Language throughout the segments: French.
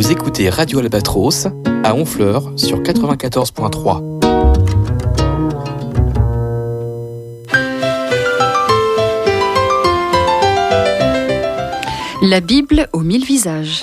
Vous écoutez Radio Albatros à Honfleur sur 94.3. La Bible aux 1000 visages.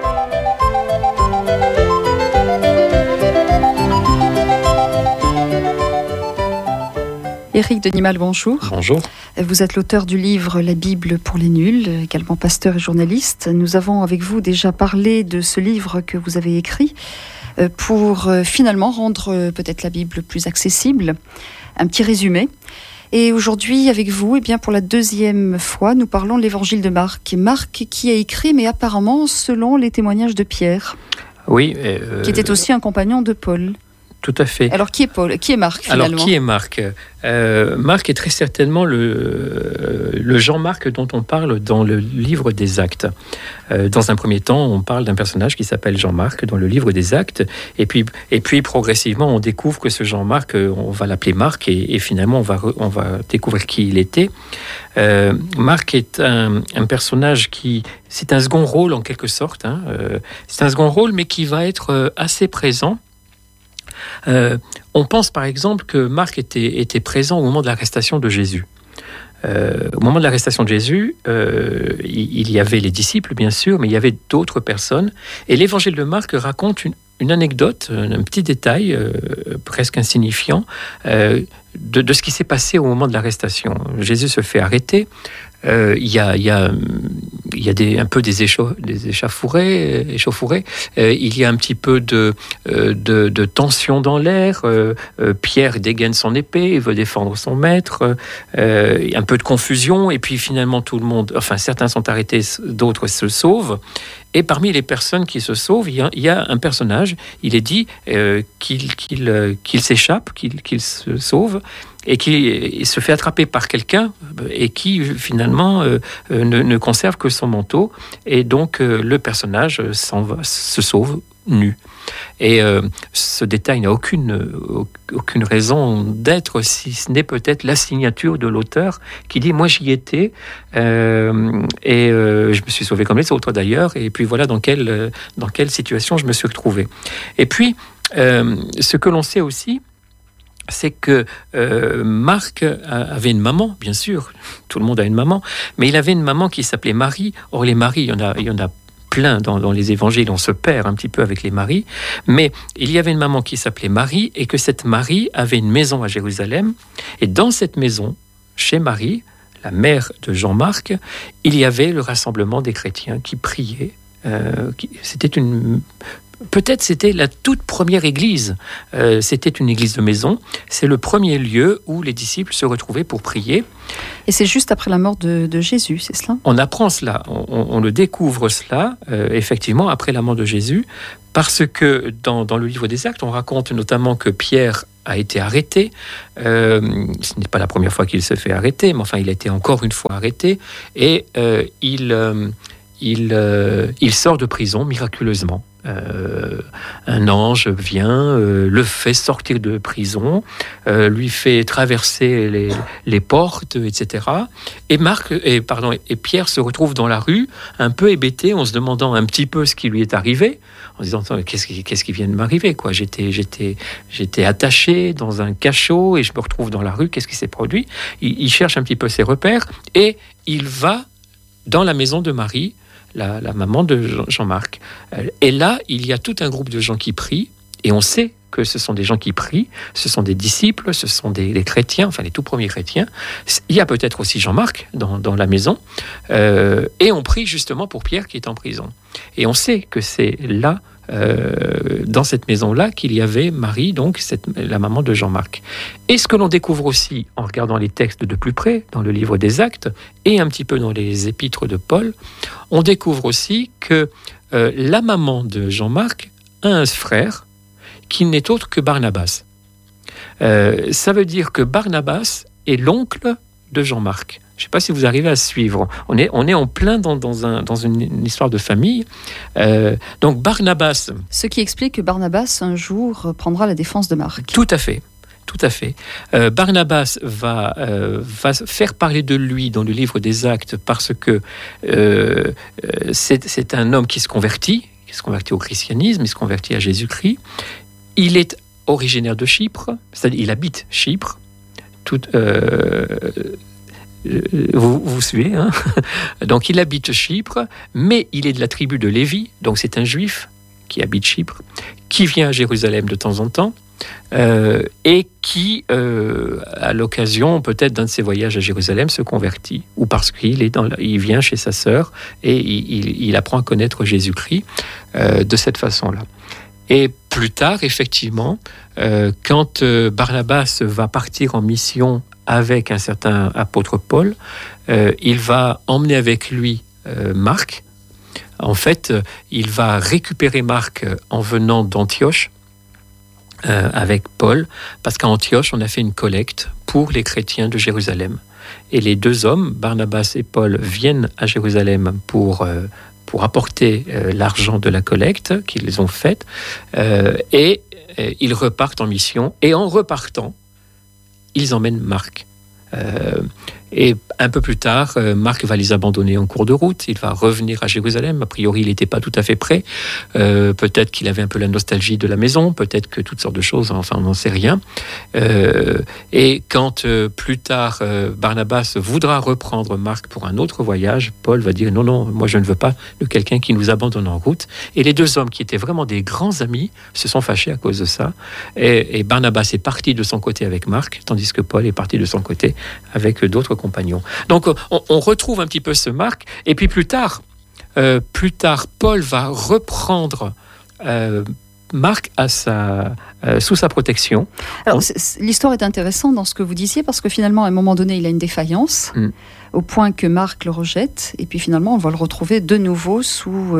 Éric Denimal, bonjour. Bonjour. Vous êtes l'auteur du livre La Bible pour les nuls, également pasteur et journaliste. Nous avons avec vous déjà parlé de ce livre que vous avez écrit pour finalement rendre peut-être la Bible plus accessible. Un petit résumé. Et aujourd'hui, avec vous, pour la deuxième fois, nous parlons de l'évangile de Marc. Marc qui a écrit, mais apparemment selon les témoignages de Pierre. Oui. Qui était aussi un compagnon de Paul. Tout à fait. Alors, qui est Marc, finalement ? Alors, qui est Marc ? Marc est très certainement le Jean-Marc dont on parle dans le livre des Actes. Dans un premier temps, on parle d'un personnage qui s'appelle Jean-Marc dans le livre des Actes. Et puis progressivement, on découvre que ce Jean-Marc, on va l'appeler Marc, et finalement, on va découvrir qui il était. Marc est un personnage c'est un second rôle en quelque sorte. C'est un second rôle, mais qui va être assez présent. On pense par exemple que Marc était présent au moment de l'arrestation de Jésus. Au moment de l'arrestation de Jésus, il y avait les disciples bien sûr, mais il y avait d'autres personnes. Et l'évangile de Marc raconte une anecdote, un petit détail presque insignifiant de ce qui s'est passé au moment de l'arrestation. Jésus se fait arrêter. Il y a un peu des échauffourées. Il y a un petit peu de tension dans l'air. Pierre dégaine son épée, il veut défendre son maître. Un peu de confusion. Et puis finalement, certains sont arrêtés, d'autres se sauvent. Et parmi les personnes qui se sauvent, il y a un personnage. Il est dit qu'il s'échappe, qu'il se sauve, et qui se fait attraper par quelqu'un et qui finalement ne conserve que son manteau. Et donc le personnage se sauve nu. Et ce détail n'a aucune raison d'être, si ce n'est peut-être la signature de l'auteur qui dit « moi j'y étais et je me suis sauvé comme les autres d'ailleurs, et puis voilà dans quelle situation je me suis retrouvé ». Et puis ce que l'on sait aussi, c'est que Marc avait une maman, bien sûr, tout le monde a une maman, mais il avait une maman qui s'appelait Marie. Or les maris, il y en a plein dans les évangiles, on se perd un petit peu avec les maris, mais il y avait une maman qui s'appelait Marie, et que cette Marie avait une maison à Jérusalem, et dans cette maison, chez Marie, la mère de Jean-Marc, il y avait le rassemblement des chrétiens qui priaient. Peut-être c'était la toute première église. C'était une église de maison. C'est le premier lieu où les disciples se retrouvaient pour prier. Et c'est juste après la mort de Jésus, c'est cela ? On apprend cela, on le découvre cela, effectivement, après la mort de Jésus, parce que dans le livre des Actes, on raconte notamment que Pierre a été arrêté. Ce n'est pas la première fois qu'il se fait arrêter, mais enfin, il a été encore une fois arrêté. Et il sort de prison miraculeusement. Un ange vient, le fait sortir de prison, lui fait traverser les portes, etc. Et Pierre se retrouve dans la rue, un peu hébété, en se demandant un petit peu ce qui lui est arrivé, en se disant qu'est-ce qui vient de m'arriver, quoi. J'étais attaché dans un cachot et je me retrouve dans la rue. Qu'est-ce qui s'est produit ? Il cherche un petit peu ses repères et il va dans la maison de Marie, la maman de Jean-Marc. Et là, il y a tout un groupe de gens qui prient, et on sait que ce sont des gens qui prient, ce sont des disciples, ce sont des chrétiens, enfin les tout premiers chrétiens. Il y a peut-être aussi Jean-Marc dans la maison, et on prie justement pour Pierre qui est en prison. Et on sait que c'est là, dans cette maison-là, qu'il y avait Marie, donc la maman de Jean-Marc. Et ce que l'on découvre aussi en regardant les textes de plus près, dans le livre des Actes, et un petit peu dans les épîtres de Paul, on découvre aussi que la maman de Jean-Marc a un frère qui n'est autre que Barnabas. Ça veut dire que Barnabas est l'oncle de Jean-Marc. Je ne sais pas si vous arrivez à suivre. On est en plein dans une histoire de famille. Donc Barnabas... Ce qui explique que Barnabas, un jour, prendra la défense de Marc. Tout à fait. Barnabas va faire parler de lui dans le livre des Actes parce que c'est un homme qui se convertit, se convertit au christianisme, il se convertit à Jésus-Christ. Il est originaire de Chypre, c'est-à-dire il habite Chypre. Vous suivez, hein? Donc il habite Chypre, mais il est de la tribu de Lévi, donc c'est un juif qui habite Chypre, qui vient à Jérusalem de temps en temps, et qui, à l'occasion peut-être d'un de ses voyages à Jérusalem, se convertit, ou parce il vient chez sa sœur et il apprend à connaître Jésus-Christ de cette façon-là. Et plus tard, effectivement, quand Barnabas va partir en mission avec un certain apôtre Paul, il va emmener avec lui Marc. En fait, il va récupérer Marc en venant d'Antioche avec Paul, parce qu'à Antioche, on a fait une collecte pour les chrétiens de Jérusalem. Et les deux hommes, Barnabas et Paul, viennent à Jérusalem pour apporter l'argent de la collecte qu'ils ont faite, et ils repartent en mission. Et en repartant, ils emmènent Marc. Et un peu plus tard, Marc va les abandonner en cours de route. Il va revenir à Jérusalem. A priori, il n'était pas tout à fait prêt. Peut-être qu'il avait un peu la nostalgie de la maison. Peut-être que toutes sortes de choses. Enfin, on n'en sait rien. Et quand plus tard, Barnabas voudra reprendre Marc pour un autre voyage, Paul va dire non, moi je ne veux pas de quelqu'un qui nous abandonne en route. Et les deux hommes qui étaient vraiment des grands amis se sont fâchés à cause de ça. Et Barnabas est parti de son côté avec Marc, tandis que Paul est parti de son côté avec d'autres compagnons. Donc on retrouve un petit peu ce Marc, et puis plus tard, Paul va reprendre Marc sous sa protection. Alors, l'histoire est intéressante dans ce que vous disiez, parce que finalement, à un moment donné, il a une défaillance, au point que Marc le rejette, et puis finalement, on va le retrouver de nouveau sous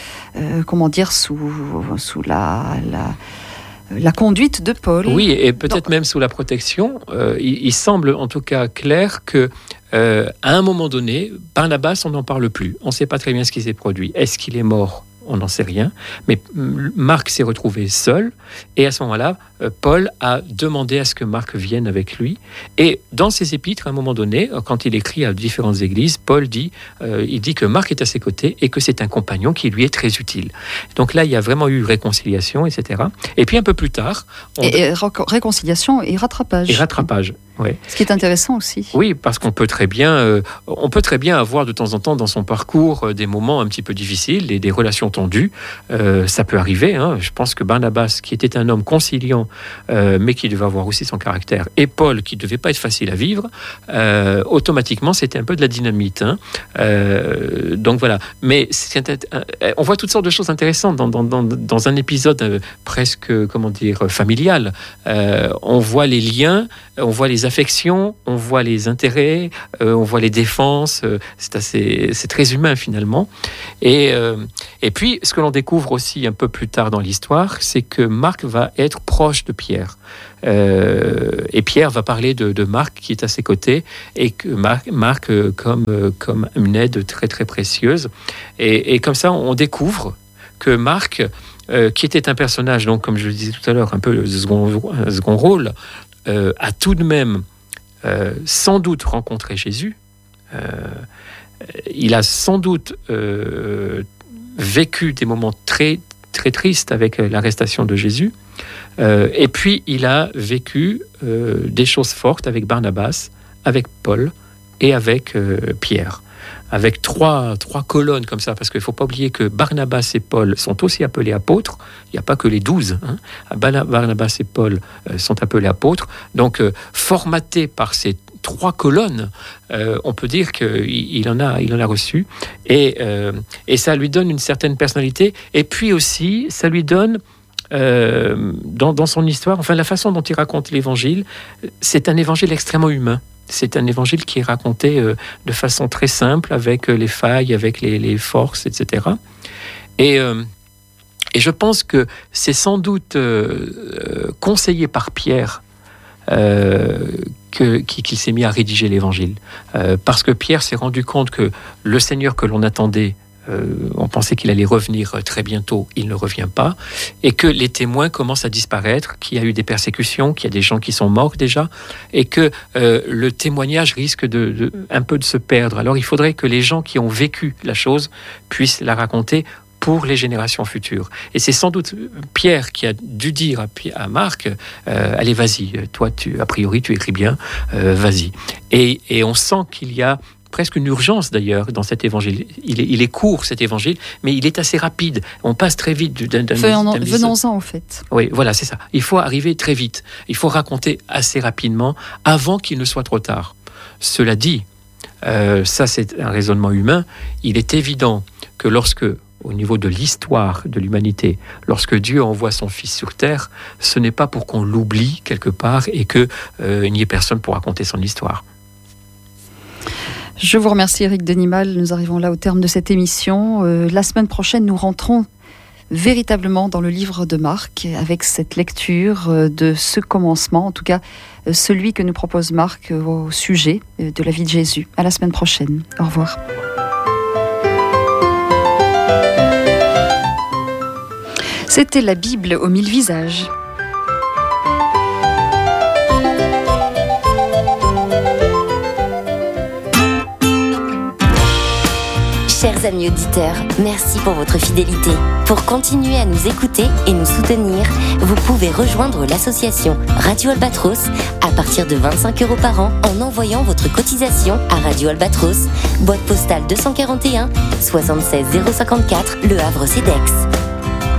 la conduite de Paul. Oui, et peut-être même sous la protection. Il semble en tout cas clair que à un moment donné, Barnabas, on n'en parle plus. On ne sait pas très bien ce qui s'est produit. Est-ce qu'il est mort ? On n'en sait rien. Mais Marc s'est retrouvé seul. Et à ce moment-là, Paul a demandé à ce que Marc vienne avec lui. Et dans ses épîtres, à un moment donné, quand il écrit à différentes églises, Paul dit que Marc est à ses côtés et que c'est un compagnon qui lui est très utile. Donc là, il y a vraiment eu réconciliation, etc. Et puis un peu plus tard... réconciliation et rattrapage. Et rattrapage, oui. Ce qui est intéressant aussi. Oui, parce qu'on peut très bien avoir de temps en temps dans son parcours des moments un petit peu difficiles et des relations tendues. Ça peut arriver. Hein. Je pense que Barnabas, qui était un homme conciliant, mais qui devait avoir aussi son caractère, et Paul, qui ne devait pas être facile à vivre, automatiquement, c'était un peu de la dynamite. Hein. Donc voilà. Mais on voit toutes sortes de choses intéressantes dans un épisode presque, familial. On voit les liens, on voit les affections, on voit les intérêts, on voit les défenses. C'est très humain finalement. Et puis, ce que l'on découvre aussi un peu plus tard dans l'histoire, c'est que Marc va être proche de Pierre. Et Pierre va parler de Marc qui est à ses côtés, et que Marc comme une aide très très précieuse. Et comme ça, on découvre que Marc, qui était un personnage, donc comme je le disais tout à l'heure, un peu le second rôle, a tout de même sans doute rencontré Jésus. Il a sans doute vécu des moments très, très tristes avec l'arrestation de Jésus. Et puis, il a vécu des choses fortes avec Barnabas, avec Paul et avec Pierre. Avec trois colonnes comme ça, parce qu'il ne faut pas oublier que Barnabas et Paul sont aussi appelés apôtres. Il n'y a pas que les 12. Hein. Barnabas et Paul sont appelés apôtres. Donc, formatés par ces 3 colonnes, on peut dire qu'il en a reçu. Et ça lui donne une certaine personnalité. Et puis aussi, ça lui donne... dans son histoire, enfin la façon dont il raconte l'évangile, c'est un évangile extrêmement humain. C'est un évangile qui est raconté de façon très simple, avec les failles, avec les forces, etc. Et je pense que c'est sans doute conseillé par Pierre qu'il s'est mis à rédiger l'évangile. Parce que Pierre s'est rendu compte que le Seigneur que l'on attendait, on pensait qu'il allait revenir très bientôt, il ne revient pas, et que les témoins commencent à disparaître, qu'il y a eu des persécutions, qu'il y a des gens qui sont morts déjà, et que le témoignage risque un peu de se perdre. Alors il faudrait que les gens qui ont vécu la chose puissent la raconter pour les générations futures. Et c'est sans doute Pierre qui a dû dire à Marc, allez, vas-y, toi, a priori, tu écris bien, vas-y. Et on sent qu'il y a presque une urgence d'ailleurs dans cet évangile. Il est court cet évangile, mais il est assez rapide. On passe très vite Venons-en au fait. Oui, voilà, c'est ça. Il faut arriver très vite. Il faut raconter assez rapidement avant qu'il ne soit trop tard. Cela dit, ça c'est un raisonnement humain, il est évident que lorsque, au niveau de l'histoire de l'humanité, lorsque Dieu envoie son Fils sur terre, ce n'est pas pour qu'on l'oublie quelque part et qu'il n'y ait personne pour raconter son histoire. Je vous remercie Éric Denimal, nous arrivons là au terme de cette émission. La semaine prochaine, nous rentrons véritablement dans le livre de Marc avec cette lecture de ce commencement, en tout cas celui que nous propose Marc au sujet de la vie de Jésus. À la semaine prochaine. Au revoir. C'était la Bible aux 1000 visages. Chers amis auditeurs, merci pour votre fidélité. Pour continuer à nous écouter et nous soutenir, vous pouvez rejoindre l'association Radio Albatros à partir de 25 € par an en envoyant votre cotisation à Radio Albatros, boîte postale 241 76 054, Le Havre-Cedex.